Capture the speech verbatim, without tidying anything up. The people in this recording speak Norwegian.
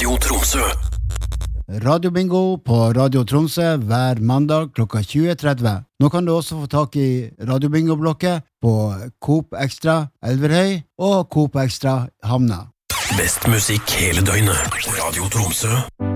Radio Tromsø. Radio Bingo på Radio Tromsø hver mandag klokka tjue tretti. Nå kan du også få tak i Radio Bingo-blokket på Coop Extra Elverhøy og Coop Extra Hamna. Best musikk hele døgnet. Radio Tromsø.